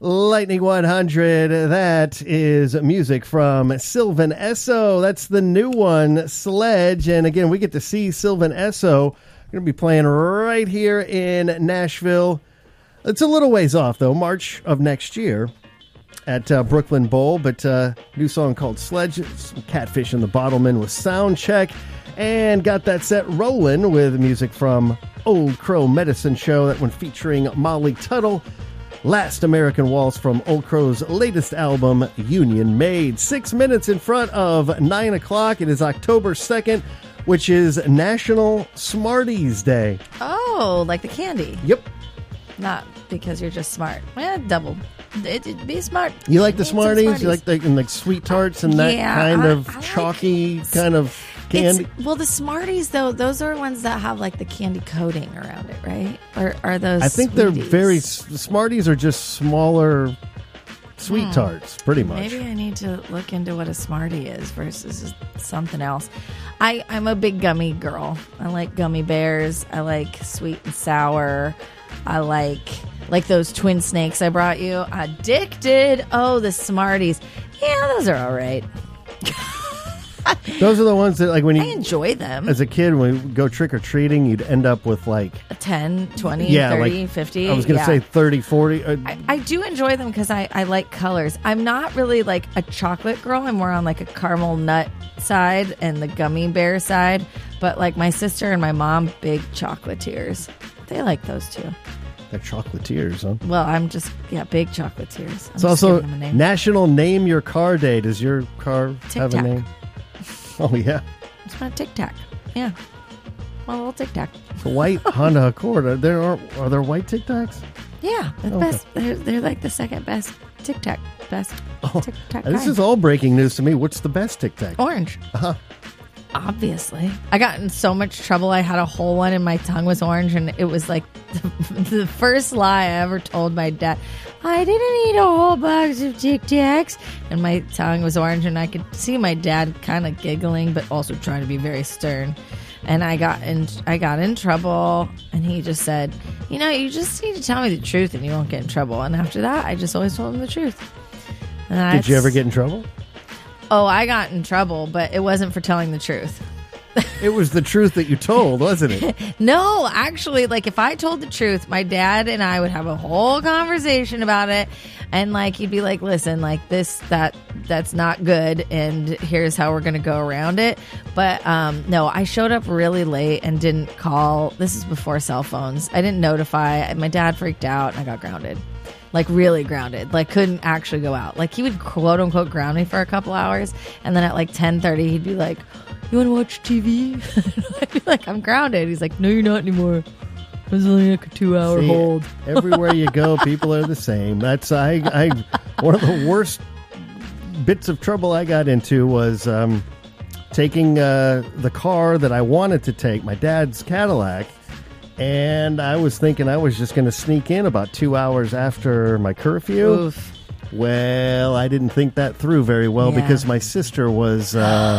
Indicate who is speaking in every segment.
Speaker 1: Lightning 100, that is music from Sylvan Esso. That's the new one, Sledge. And again, we get to see Sylvan Esso. We're going to be playing right here in Nashville. It's a little ways off, though, March of next year at Brooklyn Bowl. But new song called Sledge. Some Catfish and the Bottlemen with Soundcheck. And got that set rolling with music from Old Crow Medicine Show. That one featuring Molly Tuttle. Last American Waltz from Old Crow's latest album, Union Made. 6 minutes in front of 9 o'clock. It is October 2nd, which is National Smarties Day.
Speaker 2: Oh, like the candy.
Speaker 1: Yep.
Speaker 2: Not because you're just smart. Double. Be smart.
Speaker 1: You like the Smarties? You like the sweet tarts and that kind of chalky kind of candy?
Speaker 2: Well, the Smarties, though, those are ones that have like the candy coating around it, right? Or are those
Speaker 1: I think
Speaker 2: Sweeties?
Speaker 1: They're Smarties are just smaller sweet tarts, pretty much.
Speaker 2: Maybe I need to look into what a Smartie is versus something else. I'm a big gummy girl. I like gummy bears. I like sweet and sour. I like those twin snakes I brought you. Addicted. Oh, the Smarties. Yeah, those are all right.
Speaker 1: Those are the ones that, like, when you...
Speaker 2: I enjoy them.
Speaker 1: As a kid, when we go trick-or-treating, you'd end up with, like...
Speaker 2: 10, 20, 30, 50.
Speaker 1: I was going to say 30, 40.
Speaker 2: I do enjoy them because I like colors. I'm not really, like, a chocolate girl. I'm more on, like, a caramel nut side and the gummy bear side. But, like, my sister and my mom, big chocolatiers. They like those, too.
Speaker 1: They're chocolatiers, huh?
Speaker 2: Well, I'm just, big chocolatiers.
Speaker 1: It's also National Name Your Car Day. Does your car have a name? Oh, yeah.
Speaker 2: It's not Tic Tac. Yeah. Well, a little Tic Tac.
Speaker 1: The white Honda Accord. Are there white Tic Tacs?
Speaker 2: Yeah. The best. They're like the second best Tic Tac. Best Tic Tac.
Speaker 1: This is all breaking news to me. What's the best Tic Tac?
Speaker 2: Orange.
Speaker 1: Uh-huh.
Speaker 2: Obviously. I got in so much trouble. I had a whole one and my tongue was orange, and it was like the first lie I ever told my dad. I didn't eat a whole box of Tic Tacs, and my tongue was orange, and I could see my dad kind of giggling but also trying to be very stern. And I got in trouble, and he just said, you just need to tell me the truth and you won't get in trouble. And after that, I just always told him the truth. And
Speaker 1: did you ever get in trouble?
Speaker 2: Oh, I got in trouble, but it wasn't for telling the truth.
Speaker 1: It was the truth that you told, wasn't it?
Speaker 2: No, actually, like, if I told the truth, my dad and I would have a whole conversation about it. And, like, he'd be like, listen, like, that's not good, and here's how we're going to go around it. But, no, I showed up really late and didn't call. This is before cell phones. I didn't notify. My dad freaked out, and I got grounded. Like, really grounded. Like, couldn't actually go out. Like, he would quote-unquote ground me for a couple hours, and then at, like, 10:30, he'd be like, you want to watch TV? I'd be like, I'm grounded. He's like, no, you're not anymore. It was only like a 2-hour hold.
Speaker 1: Everywhere you go, people are the same. That's one of the worst bits of trouble I got into was taking the car that I wanted to take, my dad's Cadillac, and I was thinking I was just going to sneak in about 2 hours after my curfew.
Speaker 2: Oof.
Speaker 1: Well, I didn't think that through very well because my sister was...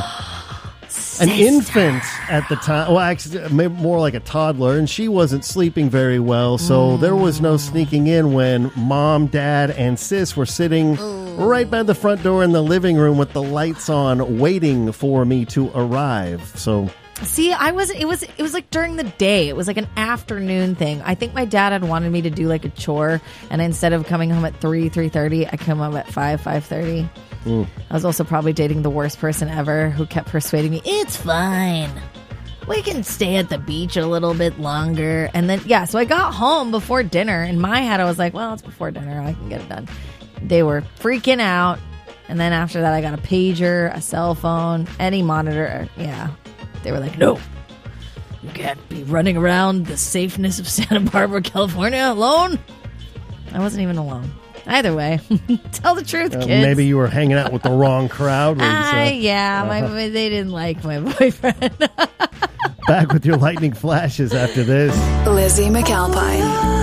Speaker 1: an infant at the time. Well, actually, more like a toddler, and she wasn't sleeping very well, so there was no sneaking in when Mom, Dad, and Sis were sitting right by the front door in the living room with the lights on, waiting for me to arrive. So...
Speaker 2: See, it was like during the day. It was like an afternoon thing. I think my dad had wanted me to do like a chore, and instead of coming home at 3:30, I come home at 5:30. I was also probably dating the worst person ever who kept persuading me, it's fine. We can stay at the beach a little bit longer. And then, so I got home before dinner. In my head, I was like, well, it's before dinner. I can get it done. They were freaking out. And then after that, I got a pager, a cell phone, any monitor. Yeah. They were like, no, you can't be running around the safeness of Santa Barbara, California alone. I wasn't even alone. Either way, tell the truth, kids.
Speaker 1: Maybe you were hanging out with the wrong crowd.
Speaker 2: They didn't like my boyfriend.
Speaker 1: Back with your lightning flashes after this.
Speaker 3: Lizzie McAlpine.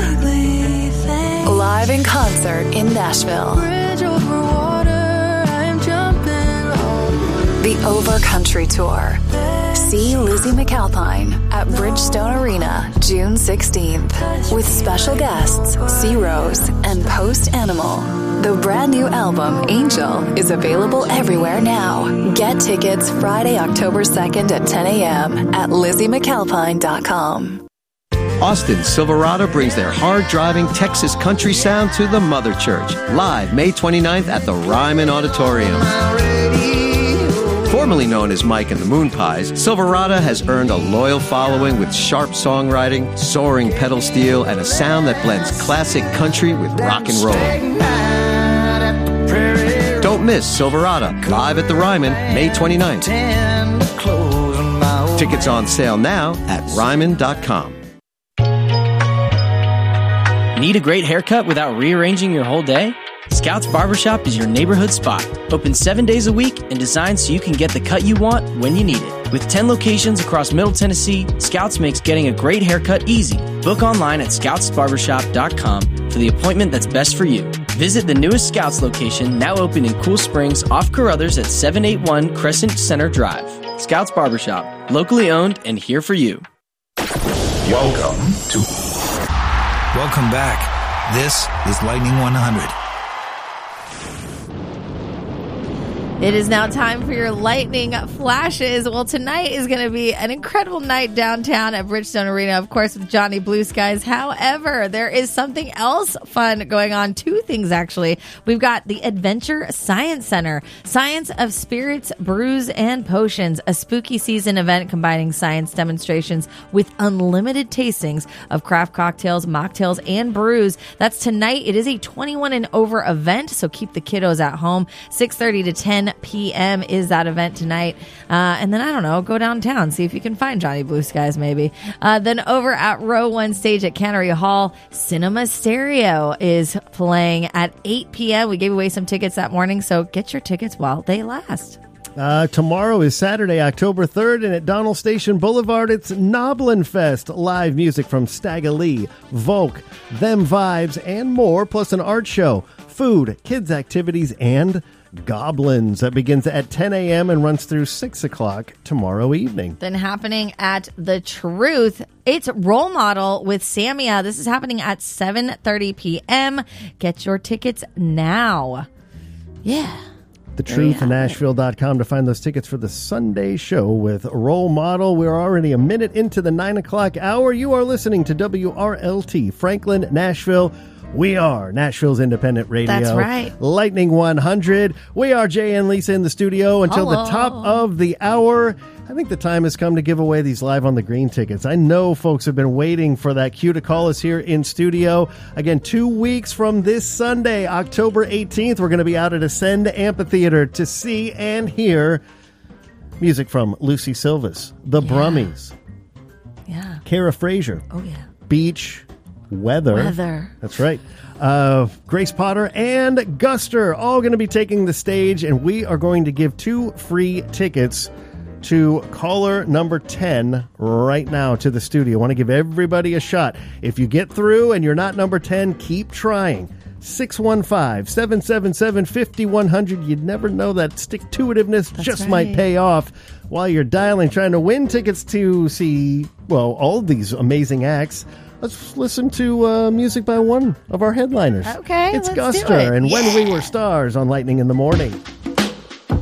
Speaker 3: Live in concert in Nashville. The Over Country Tour. See Lizzie McAlpine at Bridgestone Arena June 16th with special guests C Rose and Post Animal. The brand new album Angel is available everywhere now. Get tickets Friday, October 2nd at 10 a.m. at LizzieMcAlpine.com.
Speaker 4: Austin Silverado brings their hard-driving Texas country sound to the Mother Church. Live May 29th at the Ryman Auditorium. Formerly known as Mike and the Moon Pies, Silverado has earned a loyal following with sharp songwriting, soaring pedal steel, and a sound that blends classic country with rock and roll. Don't miss Silverado, live at the Ryman, May 29th. Tickets on sale now at Ryman.com.
Speaker 5: Need a great haircut without rearranging your whole day? Scouts Barbershop is your neighborhood spot. Open 7 days a week and designed so you can get the cut you want when you need it. With 10 locations across Middle Tennessee, Scouts makes getting a great haircut easy. Book online at scoutsbarbershop.com for the appointment that's best for you. Visit the newest Scouts location, now open in Cool Springs off Carruthers at 781 Crescent Center Drive. Scouts Barbershop, locally owned and here for you.
Speaker 6: Welcome back. This is Lightning 100.
Speaker 2: It is now time for your lightning flashes. Well, tonight is going to be an incredible night downtown at Bridgestone Arena, of course, with Johnny Blue Skies. However, there is something else fun going on. Two things, actually. We've got the Adventure Science Center, Science of Spirits, Brews, and Potions, a spooky season event combining science demonstrations with unlimited tastings of craft cocktails, mocktails, and brews. That's tonight. It is a 21 and over event, so keep the kiddos at home. 6:30 to 10 p.m. is that event tonight. And then, I don't know, go downtown, see if you can find Johnny Blue Skies, maybe. Then over at Row 1 stage at Cannery Hall, Cinema Stereo is playing at 8 p.m. We gave away some tickets that morning, so get your tickets while they last.
Speaker 1: Tomorrow is Saturday, October 3rd, and at Donald Station Boulevard, it's Noblin Fest. Live music from Stagger Lee, Volk, Them Vibes, and more, plus an art show, food, kids' activities, and Goblins. That begins at 10 a.m. and runs through 6 o'clock tomorrow evening.
Speaker 2: Then happening at The Truth, it's Role Model with Samia. This is happening at 7:30 p.m. Get your tickets now. Yeah.
Speaker 1: TheTruthNashville.com to find those tickets for the Sunday show with Role Model. We're already a minute into the 9 o'clock hour. You are listening to WRLT, Franklin, Nashville. We are Nashville's independent radio.
Speaker 2: That's right.
Speaker 1: Lightning 100. We are Jay and Lisa in the studio until the top of the hour. I think the time has come to give away these Live on the Green tickets. I know folks have been waiting for that cue to call us here in studio. Again, 2 weeks from this Sunday, October 18th, we're going to be out at Ascend Amphitheater to see and hear music from Lucy Silvas, The Brummies, Kara Frazier, Beach, Weather. That's right. Grace Potter and Guster all going to be taking the stage, and we are going to give 2 free tickets to caller number 10 right now to the studio. I want to give everybody a shot. If you get through and you're not number 10, keep trying. 615-777-5100. You'd never know that stick-to-itiveness might pay off while you're dialing, trying to win tickets to see, well, all these amazing acts. Let's listen to music by one of our headliners.
Speaker 2: Okay,
Speaker 1: it's
Speaker 2: let's
Speaker 1: Guster
Speaker 2: do it.
Speaker 1: and When We Were Stars on Lightning in the Morning.